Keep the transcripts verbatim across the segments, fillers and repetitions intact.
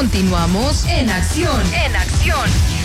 Continuamos en acción, en acción.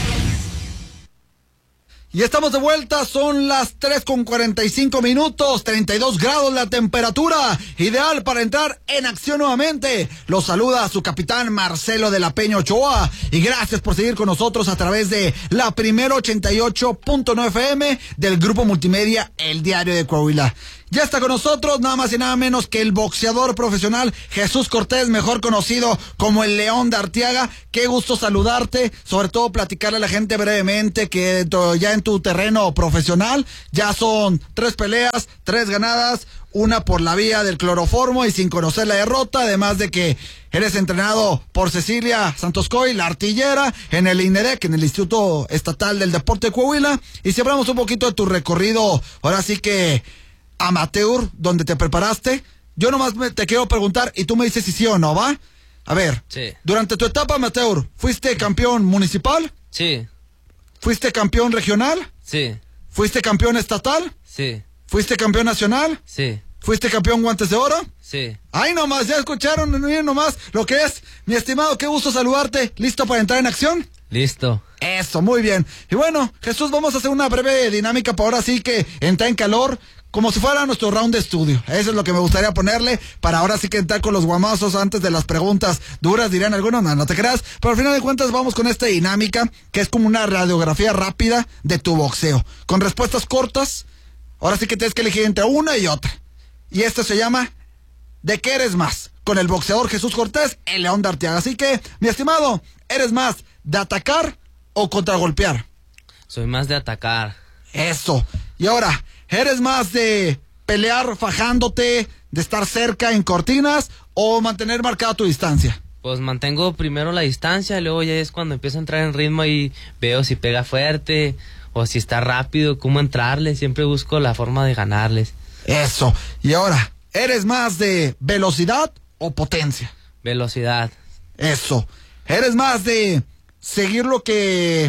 Y estamos de vuelta, son las tres con cuarenta y cinco minutos, treinta y dos grados la temperatura, ideal para entrar en acción nuevamente. Los saluda su capitán Marcelo de la Peña Ochoa y gracias por seguir con nosotros a través de la Primero ochenta y ocho punto nueve F M del grupo multimedia El Diario de Coahuila. Ya está con nosotros nada más y nada menos que el boxeador profesional Jesús Cortés, mejor conocido como el León de Arteaga. Qué gusto saludarte, sobre todo platicarle a la gente brevemente que ya en tu terreno profesional ya son tres peleas, tres ganadas, una por la vía del cloroformo y sin conocer la derrota, además de que eres entrenado por Cecilia Santoscoy, la artillera, en el INEDEC, en el Instituto Estatal del Deporte de Coahuila. Y si hablamos un poquito de tu recorrido, ahora sí que amateur, donde te preparaste, yo nomás me, te quiero preguntar y tú me dices si sí o no, ¿va? A ver, sí. Durante tu etapa amateur, ¿fuiste campeón municipal? Sí. ¿Fuiste campeón regional? Sí. ¿Fuiste campeón estatal? Sí. ¿Fuiste campeón nacional? Sí. ¿Fuiste campeón guantes de oro? Sí. Ay, nomás, ya escucharon, miren nomás lo que es. Mi estimado, qué gusto saludarte. ¿Listo para entrar en acción? Listo. Eso, muy bien. Y bueno, Jesús, vamos a hacer una breve dinámica para ahora sí que entrar en calor, como si fuera nuestro round de estudio. Eso es lo que me gustaría ponerle, para ahora sí que entrar con los guamazos antes de las preguntas duras, dirían algunos, no, no te creas. Pero al final de cuentas vamos con esta dinámica, que es como una radiografía rápida de tu boxeo, con respuestas cortas. Ahora sí que tienes que elegir entre una y otra. Y esto se llama ¿de qué eres más? Con el boxeador Jesús Cortés, el León de Arteaga. Así que, mi estimado, ¿eres más de atacar o contragolpear? Soy más de atacar. Eso. Y ahora, ¿eres más de pelear fajándote, de estar cerca en cortinas o mantener marcada tu distancia? Pues mantengo primero la distancia, luego ya es cuando empiezo a entrar en ritmo y veo si pega fuerte o si está rápido, cómo entrarle. Siempre busco la forma de ganarles. Eso. Y ahora, ¿eres más de velocidad o potencia? Velocidad. Eso. ¿Eres más de seguir lo que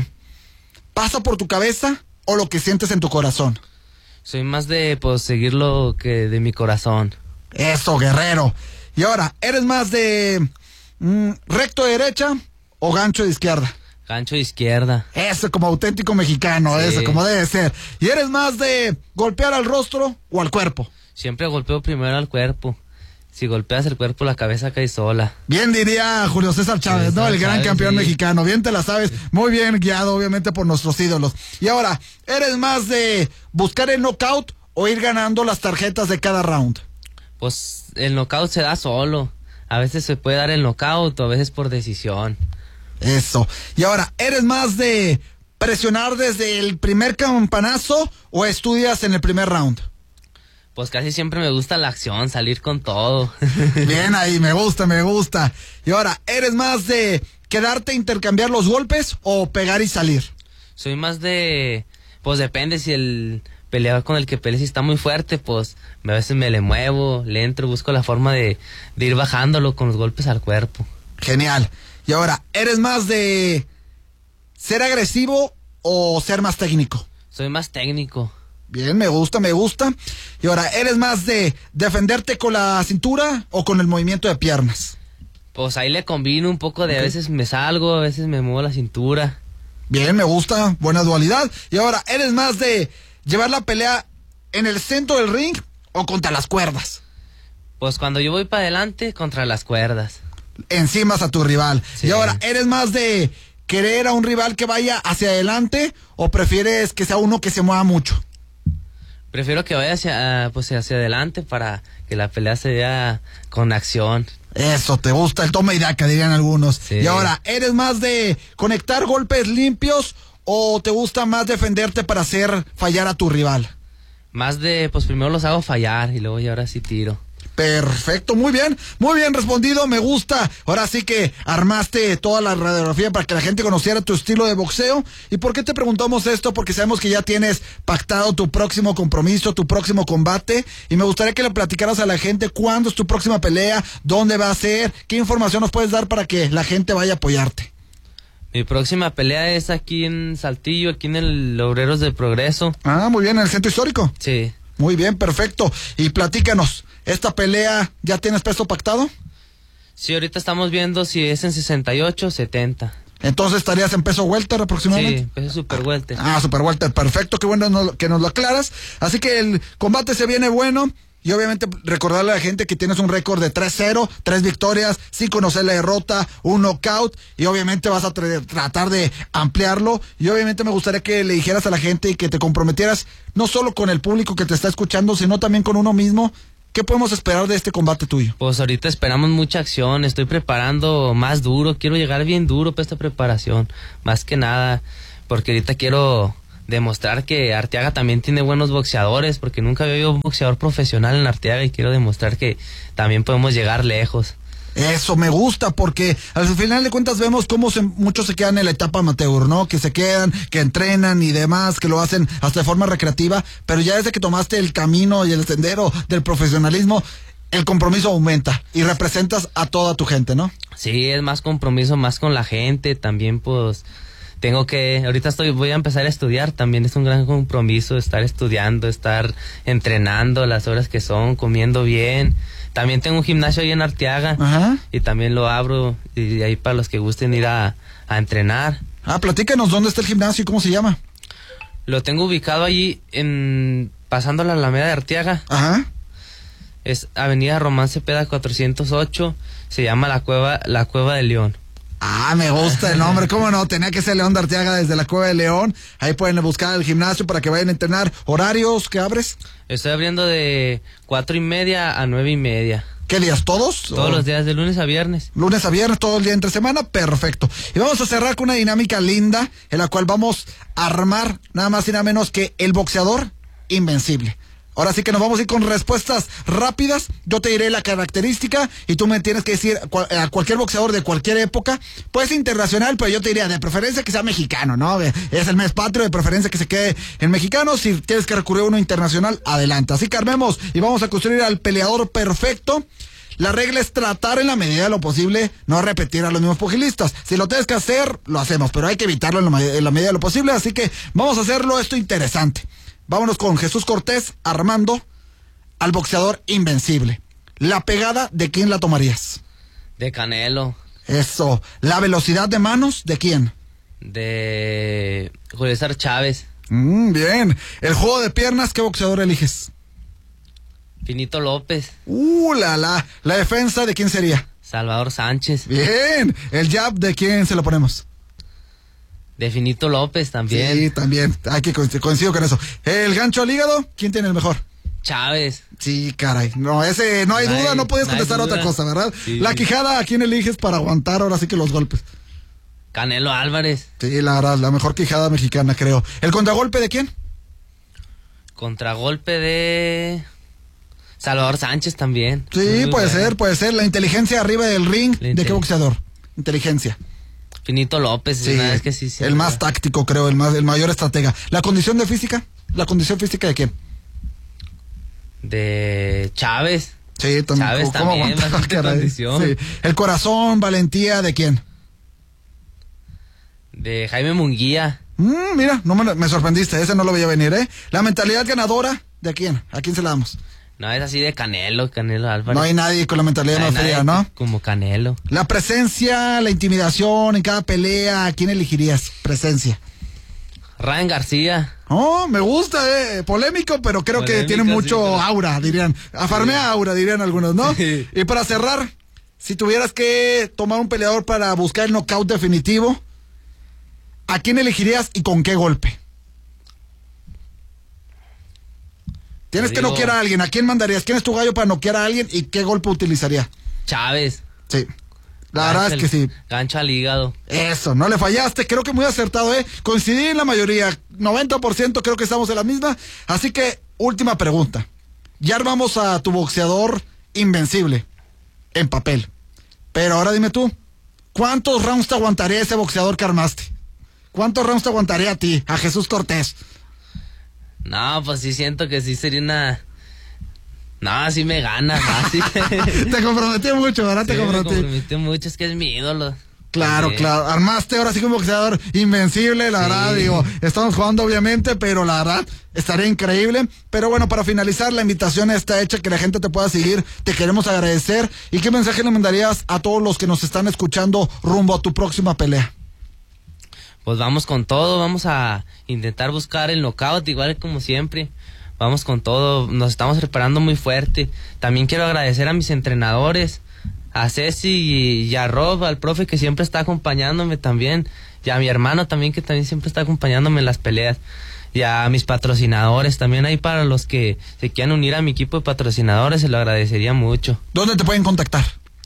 pasa por tu cabeza o lo que sientes en tu corazón? Soy más de, pues, seguir lo que de mi corazón. Eso, guerrero. Y ahora, ¿eres más de mm, recto de derecha o gancho de izquierda? Gancho de izquierda. Eso, como auténtico mexicano, sí. Eso, como debe ser. ¿Y eres más de golpear al rostro o al cuerpo? Siempre golpeo primero al cuerpo. Si golpeas el cuerpo, la cabeza cae sola. Bien diría Julio César Chávez, ¿no? El gran campeón mexicano. Bien te la sabes. Muy bien guiado, obviamente, por nuestros ídolos. Y ahora, ¿eres más de buscar el knockout o ir ganando las tarjetas de cada round? Pues el knockout se da solo. A veces se puede dar el knockout o a veces por decisión. Eso. Y ahora, ¿eres más de presionar desde el primer campanazo o estudias en el primer round? Pues casi siempre me gusta la acción, salir con todo. Bien ahí, me gusta, me gusta. Y ahora, ¿eres más de quedarte a intercambiar los golpes o pegar y salir? Soy más de, pues depende si el peleador con el que pelees está muy fuerte, pues a veces me le muevo, le entro, busco la forma de, de ir bajándolo con los golpes al cuerpo. Genial. Y ahora, ¿eres más de ser agresivo o ser más técnico? Soy más técnico. Bien, me gusta, me gusta. Y ahora, ¿eres más de defenderte con la cintura o con el movimiento de piernas? Pues ahí le combino un poco de okay. A veces me salgo, a veces me muevo la cintura. Bien, me gusta, buena dualidad. Y ahora, ¿eres más de llevar la pelea en el centro del ring o contra las cuerdas? Pues cuando yo voy para adelante, contra las cuerdas. Encimas a tu rival. Sí. Y ahora, ¿eres más de querer a un rival que vaya hacia adelante o prefieres que sea uno que se mueva mucho? Prefiero que vaya hacia, pues hacia adelante para que la pelea se vea con acción. Eso, te gusta el toma y daca, dirían algunos. Sí. Y ahora, ¿eres más de conectar golpes limpios o te gusta más defenderte para hacer fallar a tu rival? Más de, pues primero los hago fallar y luego ya ahora sí tiro. Perfecto, muy bien, muy bien respondido, me gusta. Ahora sí que armaste toda la radiografía para que la gente conociera tu estilo de boxeo. ¿Y por qué te preguntamos esto? Porque sabemos que ya tienes pactado tu próximo compromiso, tu próximo combate, y me gustaría que le platicaras a la gente cuándo es tu próxima pelea, dónde va a ser, qué información nos puedes dar para que la gente vaya a apoyarte. Mi próxima pelea es aquí en Saltillo, aquí en el Obreros del Progreso. Ah, muy bien, en el Centro Histórico. Sí. Muy bien, perfecto. Y platícanos, ¿esta pelea ya tienes peso pactado? Sí, ahorita estamos viendo si es en sesenta y ocho o setenta. Entonces estarías en peso welter aproximadamente. Sí, peso super welter. Ah, super welter, perfecto, qué bueno no- que nos lo aclaras. Así que el combate se viene bueno. Y obviamente recordarle a la gente que tienes un récord de tres cero, tres victorias, sin conocer la derrota, un knockout, y obviamente vas a tra- tratar de ampliarlo. Y obviamente me gustaría que le dijeras a la gente y que te comprometieras no solo con el público que te está escuchando, sino también con uno mismo. ¿Qué podemos esperar de este combate tuyo? Pues ahorita esperamos mucha acción, estoy preparando más duro, quiero llegar bien duro para esta preparación, más que nada, porque ahorita quiero demostrar que Arteaga también tiene buenos boxeadores, porque nunca había habido un boxeador profesional en Arteaga y quiero demostrar que también podemos llegar lejos. Eso me gusta, porque al final de cuentas vemos cómo se, muchos se quedan en la etapa amateur, ¿no? Que se quedan, que entrenan y demás, que lo hacen hasta de forma recreativa, pero ya desde que tomaste el camino y el sendero del profesionalismo, el compromiso aumenta y representas a toda tu gente, ¿no? Sí, es más compromiso, más con la gente, también pues tengo que, ahorita estoy, voy a empezar a estudiar, también es un gran compromiso estar estudiando, estar entrenando las horas que son, comiendo bien. También tengo un gimnasio ahí en Arteaga. Ajá. Y también lo abro y ahí para los que gusten ir a, a entrenar. Ah, platícanos dónde está el gimnasio y cómo se llama. Lo tengo ubicado allí en pasando la Alameda de Arteaga. Ajá. Es Avenida Román Cepeda cuatrocientos ocho, se llama la Cueva la Cueva de León. Ah, me gusta el nombre, cómo no, tenía que ser León de Arteaga desde la Cueva de León. Ahí pueden buscar el gimnasio para que vayan a entrenar. ¿Horarios que abres? Estoy abriendo de cuatro y media a nueve y media. ¿Qué días? ¿Todos? Todos ¿O los días, de lunes a viernes. lunes a viernes, todo el día entre semana? Perfecto. Y vamos a cerrar con una dinámica linda, en la cual vamos a armar nada más y nada menos que el boxeador invencible. Ahora sí que nos vamos a ir con respuestas rápidas. Yo te diré la característica y tú me tienes que decir cual, a cualquier boxeador de cualquier época. Puede ser internacional, pero yo te diría de preferencia que sea mexicano, ¿no? Es el mes patrio, de preferencia que se quede en mexicano. Si tienes que recurrir a uno internacional, adelante. Así que armemos y vamos a construir al peleador perfecto. La regla es tratar en la medida de lo posible no repetir a los mismos pugilistas. Si lo tienes que hacer, lo hacemos, pero hay que evitarlo en la, en la medida de lo posible. Así que vamos a hacerlo esto interesante. Vámonos con Jesús Cortés armando al boxeador invencible. La pegada, ¿de quién la tomarías? De Canelo. Eso. La velocidad de manos, ¿de quién? De Julio César Chávez. Mm, bien. El juego de piernas, ¿qué boxeador eliges? Finito López. Uh, la, la. La defensa, ¿de quién sería? Salvador Sánchez. Bien. El jab, ¿de quién se lo ponemos? De Finito López también. Sí, también. Hay que coincido, coincido con eso. El gancho al hígado, ¿quién tiene el mejor? Chávez. Sí, caray. No, ese, no hay No duda, hay- no puedes no hay contestar duda. otra cosa, ¿verdad? Sí. La quijada, ¿a quién eliges para aguantar ahora sí que los golpes? Canelo Álvarez. Sí, la verdad, la mejor quijada mexicana, creo. ¿El contragolpe de quién? Contragolpe de Salvador Sánchez también. Sí, Muy puede bueno. ser, puede ser. La inteligencia arriba del ring, La ¿de qué intel- boxeador? Inteligencia. Finito López. Sí, una vez que sí, sí, el más ¿verdad? táctico, creo, el más, el mayor estratega. ¿La condición de física? ¿La condición física de quién? De Chávez. Sí, también. Chávez ¿Cómo también, aguantar, bastante caray? condición. Sí. El corazón, valentía, ¿de quién? De Jaime Munguía. Mm, mira, no me, me sorprendiste, ese no lo veía venir, ¿eh? La mentalidad ganadora, ¿de quién? ¿A quién se la damos? No, es así de Canelo, Canelo Álvarez. No hay nadie con la mentalidad No hay más fría, nadie ¿no? Como Canelo. La presencia, la intimidación en cada pelea, ¿a quién elegirías? Presencia. Ryan García. Oh, me gusta, eh. Polémico, pero creo que Polémico, tiene sí, mucho pero- aura, dirían. Afarmea aura, dirían algunos, ¿no? Sí. Y para cerrar, si tuvieras que tomar un peleador para buscar el knockout definitivo, ¿a quién elegirías y con qué golpe? Tienes Te que digo- noquear a alguien, ¿a quién mandarías? ¿Quién es tu gallo para noquear a alguien y qué golpe utilizaría? Chávez. Sí. La verdad es que sí. Gancho al hígado. Eso, no le fallaste, creo que muy acertado, ¿eh? Coincidí en la mayoría, noventa por ciento creo que estamos en la misma. Así que, última pregunta. Ya armamos a tu boxeador invencible, en papel. Pero ahora dime tú, ¿cuántos rounds te aguantaría ese boxeador que armaste? ¿Cuántos rounds te aguantaría a ti, a Jesús Cortés? No, pues sí siento que sí sería una... No, sí me gana, fácil. Te comprometí mucho, ¿verdad? Sí, Te me comprometí. comprometió mucho, es que es mi ídolo. Claro, Sí. claro. Armaste ahora sí como boxeador invencible, la Sí. verdad, digo, estamos jugando obviamente, pero la verdad estaría increíble. Pero bueno, para finalizar, la invitación está hecha, que la gente te pueda seguir. Te queremos agradecer. ¿Y qué mensaje le mandarías a todos los que nos están escuchando rumbo a tu próxima pelea? Pues vamos con todo, vamos a intentar buscar el knockout, igual como siempre. Vamos con todo, nos estamos preparando muy fuerte. También quiero agradecer a mis entrenadores, a Ceci y a Rob, al profe que siempre está acompañándome también, y a mi hermano también que también siempre está acompañándome en las peleas, y a mis patrocinadores también. Ahí para los que se quieran unir a mi equipo de patrocinadores, se lo agradecería mucho. ¿Dónde te pueden contactar?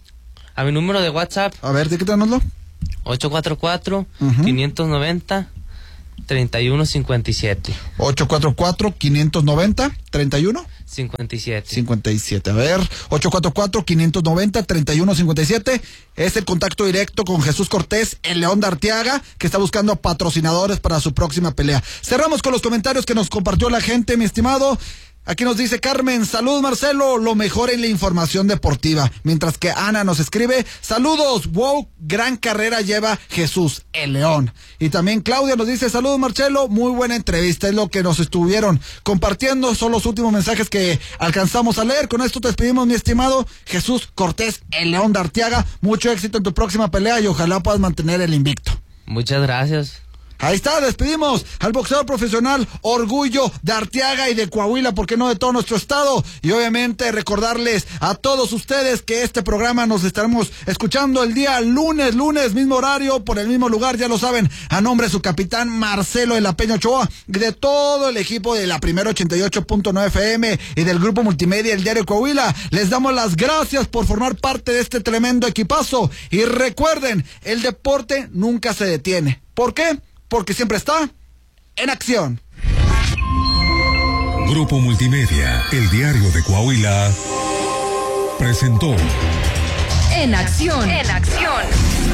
A mi número de WhatsApp, A ver, díganoslo. ocho cuatro cuatro, Ujú. cinco nueve cero, tres uno cinco siete. ocho cuatro cuatro, quinientos noventa, treinta y uno cincuenta y siete. cincuenta y siete. A ver, ocho cuatro cuatro, quinientos noventa, treinta y uno cincuenta y siete. Es el contacto directo con Jesús Cortés, el León de Arteaga, que está buscando patrocinadores para su próxima pelea. Cerramos con los comentarios que nos compartió la gente, mi estimado. Aquí nos dice Carmen, salud Marcelo, lo mejor en la información deportiva. Mientras que Ana nos escribe, saludos, wow, gran carrera lleva Jesús, el León. Y también Claudia nos dice, saludos Marcelo, muy buena entrevista, es lo que nos estuvieron compartiendo, son los últimos mensajes que alcanzamos a leer. Con esto te despedimos, mi estimado Jesús Cortés, el León de Arteaga. Mucho éxito en tu próxima pelea y ojalá puedas mantener el invicto. Muchas gracias. Ahí está, despedimos al boxeador profesional, orgullo de Arteaga y de Coahuila, ¿por qué no de todo nuestro estado? Y obviamente recordarles a todos ustedes que este programa nos estaremos escuchando el día lunes, lunes, mismo horario, por el mismo lugar, ya lo saben, a nombre de su capitán Marcelo de la Peña Ochoa, de todo el equipo de la Primera ochenta y ocho punto nueve F M y del grupo multimedia El Diario Coahuila. Les damos las gracias por formar parte de este tremendo equipazo. Y recuerden, el deporte nunca se detiene. ¿Por qué? Porque siempre está en acción. Grupo Multimedia, El Diario de Coahuila, presentó En acción. En acción.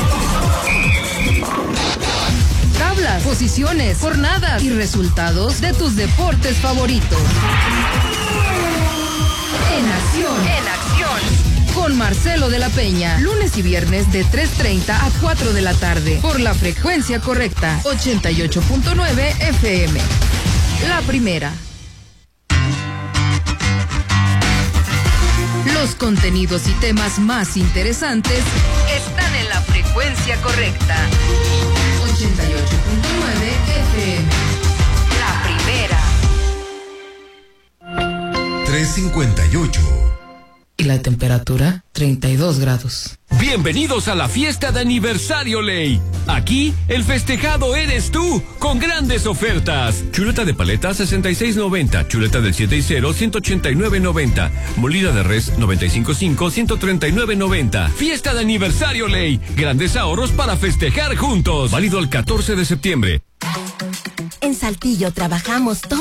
Tablas, posiciones, jornadas y resultados de tus deportes favoritos. En acción. En acción. Con Marcelo de la Peña, lunes y viernes de tres treinta a cuatro de la tarde, por la frecuencia correcta, ochenta y ocho punto nueve F M. La primera. Los contenidos y temas más interesantes están en la frecuencia correcta. ochenta y ocho punto nueve F M. La primera. tres cincuenta y ocho. Y la temperatura, treinta y dos grados. Bienvenidos a la fiesta de aniversario Ley. Aquí, el festejado eres tú, con grandes ofertas. Chuleta de paleta, sesenta y seis noventa. Chuleta del siete y cero, ciento ochenta y nueve noventa. Molida de res, noventa y cinco cinco, ciento treinta y nueve noventa. Fiesta de aniversario Ley. Grandes ahorros para festejar juntos. Válido el catorce de septiembre. En Saltillo trabajamos todo